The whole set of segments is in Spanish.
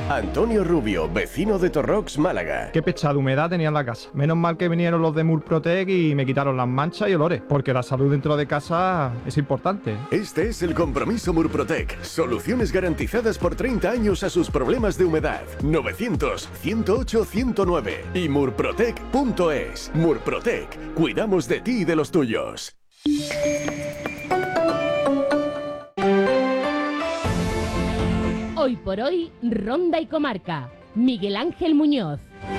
Antonio Rubio, vecino de Torrox, Málaga. Qué pechada de humedad tenía en la casa. Menos mal que vinieron los de Murprotec y me quitaron las manchas y olores, porque la salud dentro de casa es importante. Este es el compromiso Murprotec. Soluciones garantizadas por 30 años a sus problemas de humedad. 900-108-109 y murprotec.es. Murprotec. Cuidamos de ti y de los tuyos. Hoy por hoy, Ronda y Comarca. Miguel Ángel Muñoz.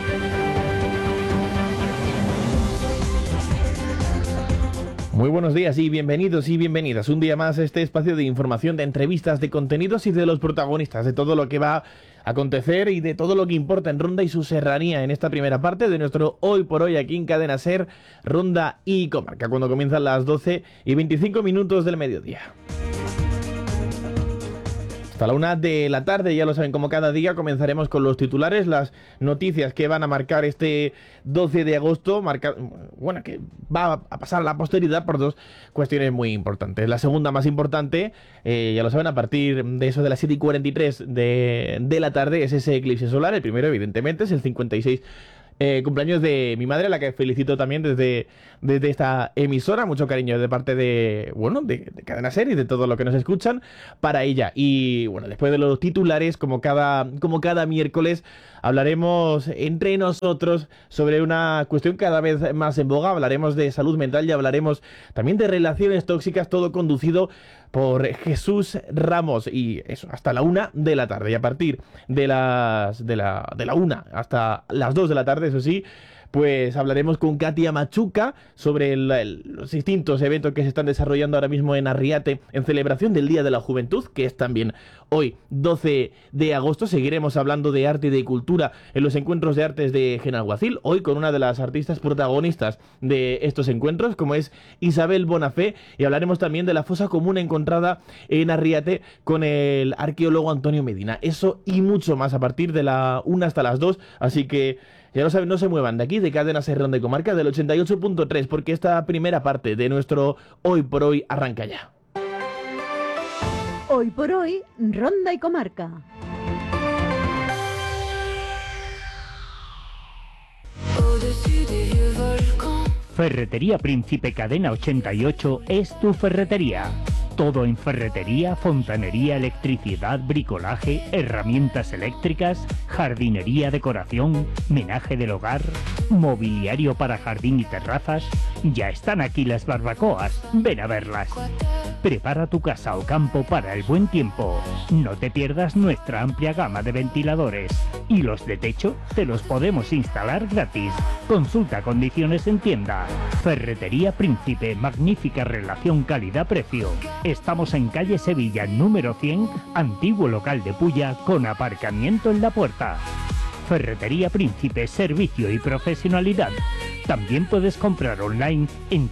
Muy buenos días y bienvenidos y bienvenidas un día más a este espacio de información, de entrevistas, de contenidos y de los protagonistas, de todo lo que va a acontecer y de todo lo que importa en Ronda y su serranía en esta primera parte de nuestro Hoy por Hoy aquí en Cadena Ser, Ronda y Comarca, cuando comienzan las 12:25 del mediodía. Hasta la 1 de la tarde, ya lo saben, como cada día comenzaremos con los titulares, las noticias que van a marcar este 12 de agosto, que va a pasar a la posteridad por dos cuestiones muy importantes. La segunda más importante, ya lo saben, a partir de eso de las 7:43 de la tarde, es ese eclipse solar. El primero, evidentemente, es el 56 cumpleaños de mi madre, a la que felicito también desde esta emisora. Mucho cariño de parte de Cadena Ser y de todo lo que nos escuchan para ella. Y bueno, después de los titulares, como cada miércoles, hablaremos entre nosotros sobre una cuestión cada vez más en boga. Hablaremos de salud mental y hablaremos también de relaciones tóxicas, todo conducido por Jesús Ramos, y eso hasta la 1 de la tarde. Y a partir de la 1 hasta las 2 de la tarde, eso sí, pues hablaremos con Katia Machuca sobre los distintos eventos que se están desarrollando ahora mismo en Arriate en celebración del Día de la Juventud, que es también hoy 12 de agosto. Seguiremos hablando de arte y de cultura en los encuentros de artes de Genalguacil, hoy con una de las artistas protagonistas de estos encuentros, como es Isabel Bonafé, y hablaremos también de la fosa común encontrada en Arriate con el arqueólogo Antonio Medina. Eso y mucho más a partir de la 1 hasta las 2, así que ya lo saben, no se muevan de aquí, de Cadena Ser Ronda y Comarca, del 88.3, porque esta primera parte de nuestro Hoy por Hoy arranca ya. Hoy por Hoy, Ronda y Comarca. Ferretería Príncipe Cadena 88 es tu ferretería. Todo en ferretería, fontanería, electricidad, bricolaje, herramientas eléctricas, jardinería, decoración, menaje del hogar, mobiliario para jardín y terrazas. Ya están aquí las barbacoas, ven a verlas. Prepara tu casa o campo para el buen tiempo. No te pierdas nuestra amplia gama de ventiladores. Y los de techo te los podemos instalar gratis. Consulta condiciones en tienda. Ferretería Príncipe, magnífica relación calidad-precio. Estamos en calle Sevilla, número 100, antiguo local de Pulla, con aparcamiento en la puerta. Ferretería Príncipe, servicio y profesionalidad. También puedes comprar online en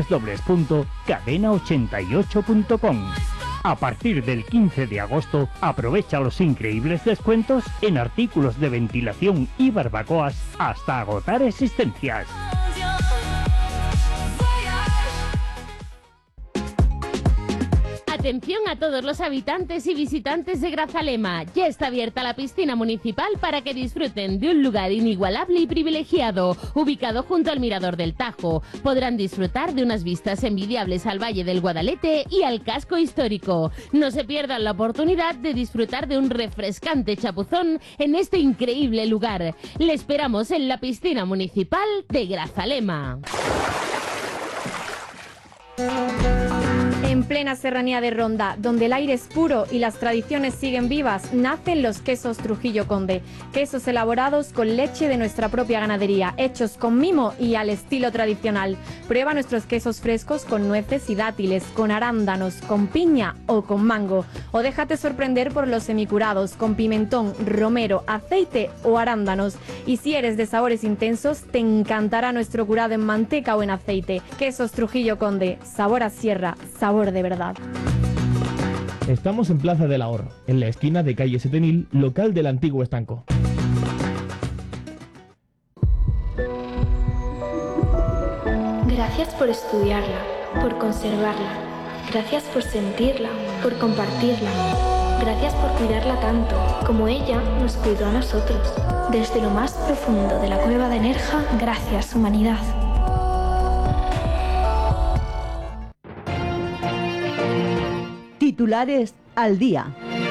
www.cadena88.com. A partir del 15 de agosto, aprovecha los increíbles descuentos en artículos de ventilación y barbacoas hasta agotar existencias. Atención a todos los habitantes y visitantes de Grazalema. Ya está abierta la piscina municipal para que disfruten de un lugar inigualable y privilegiado, ubicado junto al Mirador del Tajo. Podrán disfrutar de unas vistas envidiables al Valle del Guadalete y al casco histórico. No se pierdan la oportunidad de disfrutar de un refrescante chapuzón en este increíble lugar. Le esperamos en la piscina municipal de Grazalema. En plena serranía de Ronda, donde el aire es puro y las tradiciones siguen vivas, nacen los quesos Trujillo Conde. Quesos elaborados con leche de nuestra propia ganadería, hechos con mimo y al estilo tradicional. Prueba nuestros quesos frescos con nueces y dátiles, con arándanos, con piña o con mango. O déjate sorprender por los semicurados, con pimentón, romero, aceite o arándanos. Y si eres de sabores intensos, te encantará nuestro curado en manteca o en aceite. Quesos Trujillo Conde, sabor a sierra, sabor de verdad. Estamos en Plaza del Ahorro, en la esquina de calle Setenil, local del antiguo estanco. Gracias por estudiarla, por conservarla. Gracias por sentirla, por compartirla. Gracias por cuidarla tanto, como ella nos cuidó a nosotros. Desde lo más profundo de la cueva de Nerja, gracias, humanidad. Titulares al día.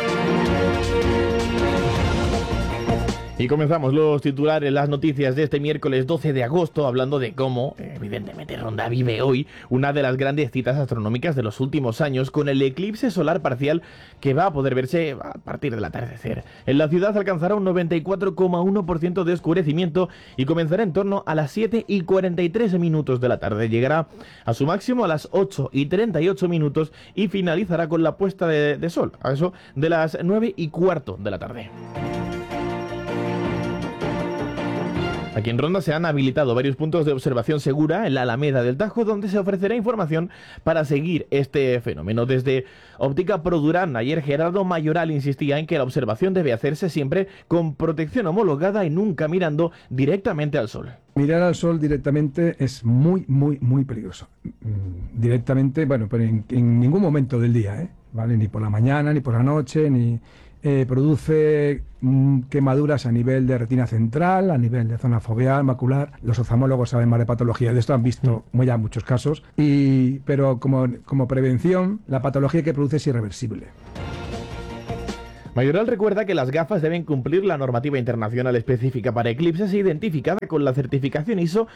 Y comenzamos los titulares, las noticias de este miércoles 12 de agosto, hablando de cómo, evidentemente, Ronda vive hoy una de las grandes citas astronómicas de los últimos años, con el eclipse solar parcial que va a poder verse a partir del atardecer. En la ciudad alcanzará un 94,1% de oscurecimiento y comenzará en torno a las 7:43 de la tarde. Llegará a su máximo a las 8:38 y finalizará con la puesta de sol, a eso de las 9:15 de la tarde. Aquí en Ronda se han habilitado varios puntos de observación segura en la Alameda del Tajo, donde se ofrecerá información para seguir este fenómeno. Desde Óptica Produrán, ayer Gerardo Mayoral insistía en que la observación debe hacerse siempre con protección homologada y nunca mirando directamente al sol. Mirar al sol directamente es muy peligroso. Directamente, bueno, pero en ningún momento del día, ¿vale? Ni por la mañana, ni por la noche, ni... produce quemaduras a nivel de retina central, a nivel de zona foveal, macular. Los oftalmólogos saben más de patología de esto, han visto ya muchos casos, pero como prevención, la patología que produce es irreversible. Mayoral recuerda que las gafas deben cumplir la normativa internacional específica para eclipses identificada con la certificación ISO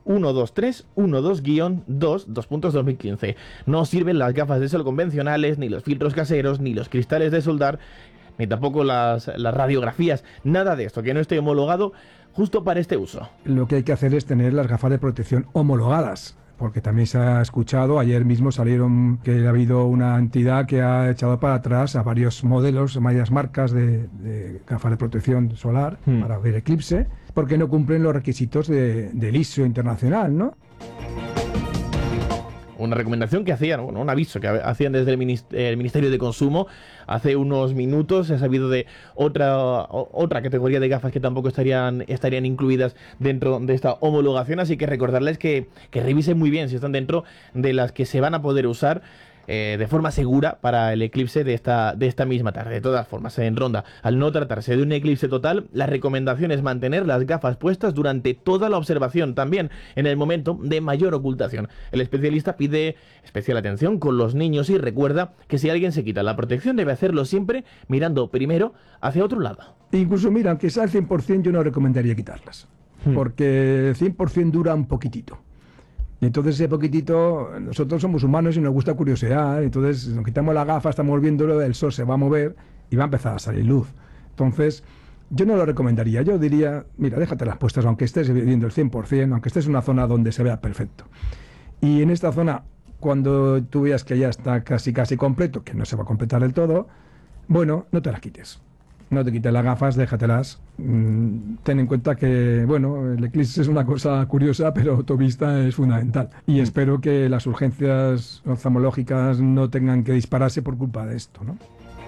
12312-2-2015. No sirven las gafas de sol convencionales, ni los filtros caseros, ni los cristales de soldar, ni tampoco las radiografías, nada de esto que no esté homologado justo para este uso. Lo que hay que hacer es tener las gafas de protección homologadas, porque también se ha escuchado, ayer mismo salieron que ha habido una entidad que ha echado para atrás a varios modelos, varias marcas de gafas de protección solar para ver eclipse, porque no cumplen los requisitos del ISO internacional, ¿no? Una recomendación que hacían, un aviso que hacían desde el Ministerio de Consumo hace unos minutos. Se ha sabido de otra categoría de gafas que tampoco estarían incluidas dentro de esta homologación, así que recordarles que revisen muy bien si están dentro de las que se van a poder usar de forma segura para el eclipse de esta misma tarde. De todas formas, en Ronda, al no tratarse de un eclipse total, la recomendación es mantener las gafas puestas durante toda la observación, también en el momento de mayor ocultación. El especialista pide especial atención con los niños y recuerda que si alguien se quita la protección debe hacerlo siempre mirando primero hacia otro lado. Incluso, mira, aunque sea al 100%, yo no recomendaría quitarlas, porque el 100% dura un poquitito. Y entonces ese poquitito, nosotros somos humanos y nos gusta curiosidad, entonces nos quitamos la gafa, estamos viéndolo, el sol se va a mover y va a empezar a salir luz. Entonces, yo no lo recomendaría, yo diría, mira, déjatelas puestas, aunque estés viendo el 100%, aunque estés en una zona donde se vea perfecto. Y en esta zona, cuando tú veas que ya está casi completo, que no se va a completar del todo, bueno, no te las quites. No te quites las gafas, déjatelas. Ten en cuenta que, bueno, el eclipse es una cosa curiosa, pero tu vista es fundamental. Y espero que las urgencias oftalmológicas no tengan que dispararse por culpa de esto, ¿no?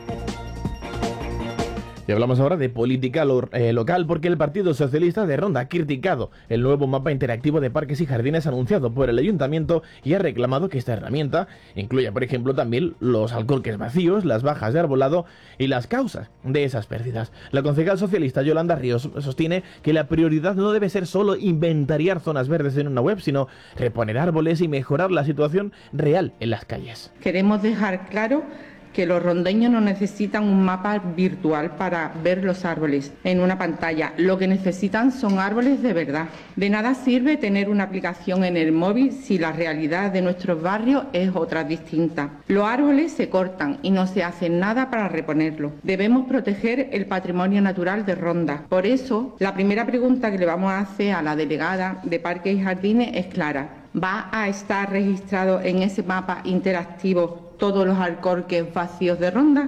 Y hablamos ahora de política local, porque el Partido Socialista de Ronda ha criticado el nuevo mapa interactivo de parques y jardines anunciado por el Ayuntamiento y ha reclamado que esta herramienta incluya, por ejemplo, también los alcorques vacíos, las bajas de arbolado y las causas de esas pérdidas. La concejal socialista Yolanda Ríos sostiene que la prioridad no debe ser solo inventariar zonas verdes en una web, sino reponer árboles y mejorar la situación real en las calles. Queremos dejar claro que los rondeños no necesitan un mapa virtual para ver los árboles en una pantalla. Lo que necesitan son árboles de verdad. De nada sirve tener una aplicación en el móvil si la realidad de nuestros barrios es otra distinta. Los árboles se cortan y no se hace nada para reponerlos. Debemos proteger el patrimonio natural de Ronda. Por eso, la primera pregunta que le vamos a hacer a la delegada de Parques y Jardines es clara. ¿Va a estar registrado en ese mapa interactivo todos los alcorques vacíos de Ronda?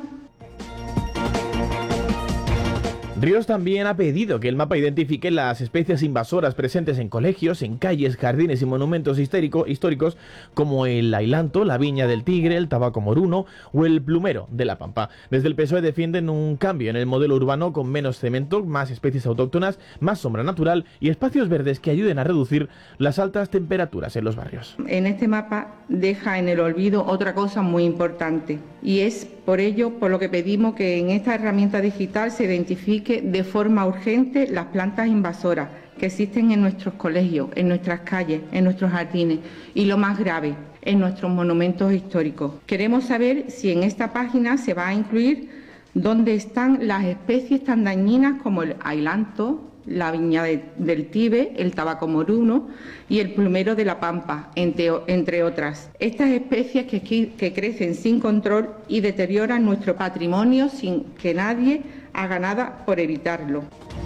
Ríos también ha pedido que el mapa identifique las especies invasoras presentes en colegios, en calles, jardines y monumentos históricos como el ailanto, la viña del tigre, el tabaco moruno o el plumero de la Pampa. Desde el PSOE defienden un cambio en el modelo urbano con menos cemento, más especies autóctonas, más sombra natural y espacios verdes que ayuden a reducir las altas temperaturas en los barrios. En este mapa deja en el olvido otra cosa muy importante y es Por ello, por lo que pedimos que en esta herramienta digital se identifique de forma urgente las plantas invasoras que existen en nuestros colegios, en nuestras calles, en nuestros jardines y, lo más grave, en nuestros monumentos históricos. Queremos saber si en esta página se va a incluir dónde están las especies tan dañinas como el ailanto, la viña del Tíbet, el tabaco moruno y el plumero de la pampa, entre otras. Estas especies que crecen sin control y deterioran nuestro patrimonio sin que nadie haga nada por evitarlo.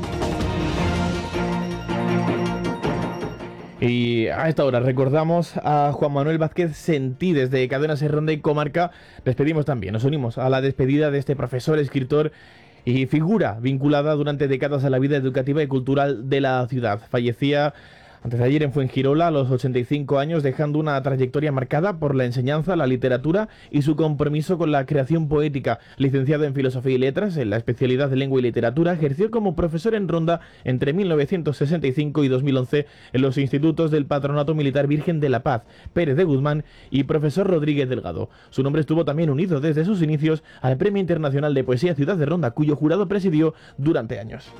Y a esta hora recordamos a Juan Manuel Vázquez Sentí desde Cadena SER Ronda y Comarca. Despedimos también, nos unimos a la despedida de este profesor, escritor y figura vinculada durante décadas a la vida educativa y cultural de la ciudad. Fallecía antes de ayer en Fuengirola a los 85 años, dejando una trayectoria marcada por la enseñanza, la literatura y su compromiso con la creación poética. Licenciado en Filosofía y Letras, en la especialidad de Lengua y Literatura, ejerció como profesor en Ronda entre 1965 y 2011 en los institutos del Patronato Militar Virgen de la Paz, Pérez de Guzmán y Profesor Rodríguez Delgado. Su nombre estuvo también unido desde sus inicios al Premio Internacional de Poesía Ciudad de Ronda, cuyo jurado presidió durante años.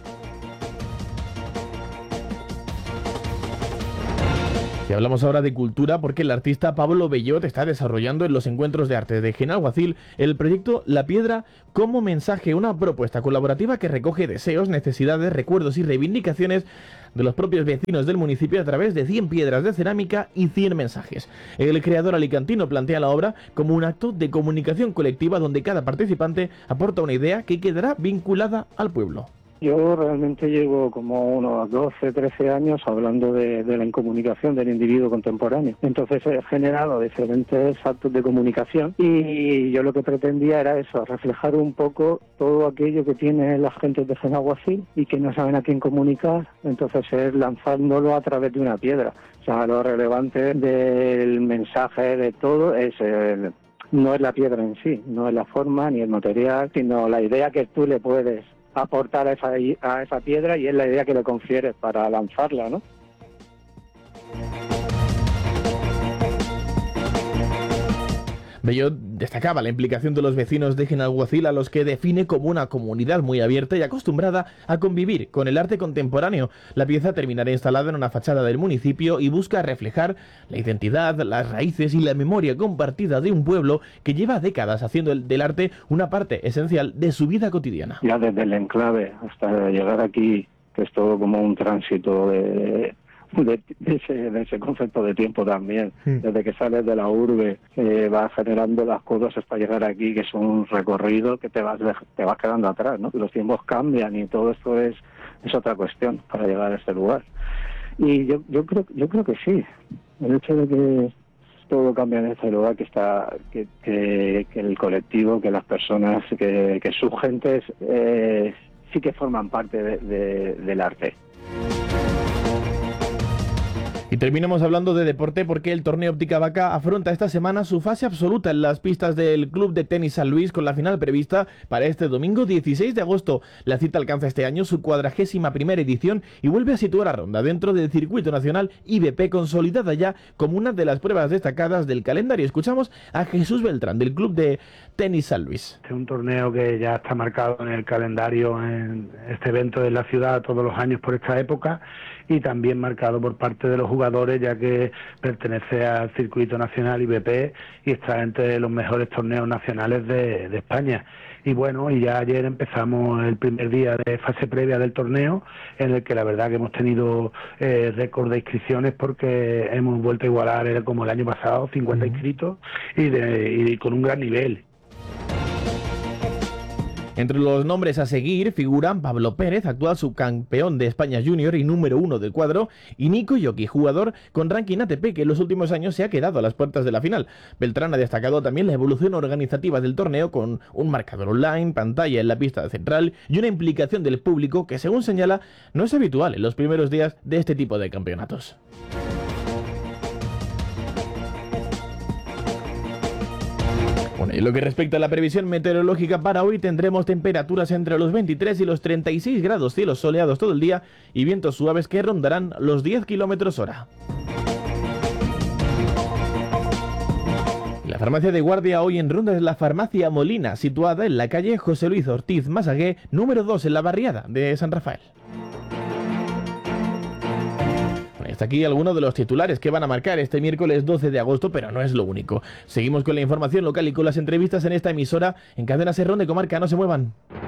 Y hablamos ahora de cultura porque el artista Pablo Bellot está desarrollando en los encuentros de arte de Genalguacil el proyecto La Piedra como mensaje, una propuesta colaborativa que recoge deseos, necesidades, recuerdos y reivindicaciones de los propios vecinos del municipio a través de 100 piedras de cerámica y 100 mensajes. El creador alicantino plantea la obra como un acto de comunicación colectiva donde cada participante aporta una idea que quedará vinculada al pueblo. Yo realmente llevo como unos 12, 13 años hablando de la incomunicación del individuo contemporáneo. Entonces he generado diferentes actos de comunicación y yo lo que pretendía era eso, reflejar un poco todo aquello que tienen las gentes de Genalguacil y que no saben a quién comunicar. Entonces es lanzándolo a través de una piedra. O sea, lo relevante del mensaje de todo es no es la piedra en sí, no es la forma ni el material, sino la idea que tú le puedes aportar a esa piedra y es la idea que le confieres para lanzarla, ¿no? Bellot destacaba la implicación de los vecinos de Genalguacil, a los que define como una comunidad muy abierta y acostumbrada a convivir con el arte contemporáneo. La pieza terminará instalada en una fachada del municipio y busca reflejar la identidad, las raíces y la memoria compartida de un pueblo que lleva décadas haciendo del arte una parte esencial de su vida cotidiana. Ya desde el enclave hasta llegar aquí, que es todo como un tránsito de ese concepto de tiempo también, desde que sales de la urbe, vas generando las curvas hasta llegar aquí, que es un recorrido que te vas quedando atrás, ¿no? Los tiempos cambian y todo esto es otra cuestión para llegar a este lugar. Y yo creo que sí, el hecho de que todo cambia en este lugar, que el colectivo, que las personas, que sus gentes sí que forman parte del arte. Y terminamos hablando de deporte porque el torneo Óptica Vaca afronta esta semana su fase absoluta en las pistas del Club de Tenis San Luis, con la final prevista para este domingo 16 de agosto. La cita alcanza este año su 41ª edición y vuelve a situar a Ronda dentro del circuito nacional IBP, consolidada ya como una de las pruebas destacadas del calendario. Escuchamos a Jesús Beltrán del Club de Tenis San Luis. Es un torneo que ya está marcado en el calendario, en este evento de la ciudad todos los años por esta época, y también marcado por parte de los jugadores, ya que pertenece al circuito nacional IBP y está entre los mejores torneos nacionales de España. Y bueno, y ya ayer empezamos el primer día de fase previa del torneo, en el que la verdad que hemos tenido récord de inscripciones, porque hemos vuelto a igualar como el año pasado, 50 inscritos y con un gran nivel. Entre los nombres a seguir figuran Pablo Pérez, actual subcampeón de España Junior y número 1 del cuadro, y Nico Yoki, jugador con ranking ATP, que en los últimos años se ha quedado a las puertas de la final. Beltrán ha destacado también la evolución organizativa del torneo, con un marcador online, pantalla en la pista central y una implicación del público que, según señala, no es habitual en los primeros días de este tipo de campeonatos. Bueno, y en lo que respecta a la previsión meteorológica para hoy, tendremos temperaturas entre los 23 y los 36 grados, cielos soleados todo el día y vientos suaves que rondarán los 10 km/h. farmacia de guardia hoy en Ronda es la farmacia Molina, situada en la calle José Luis Ortiz Masagué, número 2 en la barriada de San Rafael. Hasta aquí algunos de los titulares que van a marcar este miércoles 12 de agosto, pero no es lo único. Seguimos con la información local y con las entrevistas en esta emisora en Cadena Ser Ronda y Comarca. No se muevan.